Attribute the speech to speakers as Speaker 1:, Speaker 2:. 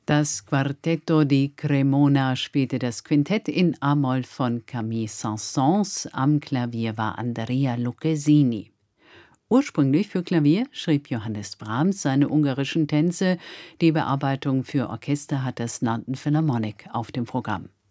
Speaker 1: Das Quartetto di Cremona spielte das Quintett in A-Moll von Camille Saint-Saëns. Am Klavier war Andrea Lucchesini. Ursprünglich für Klavier schrieb Johannes Brahms seine ungarischen Tänze. Die Bearbeitung für Orchester hat das London Philharmonic auf dem Programm.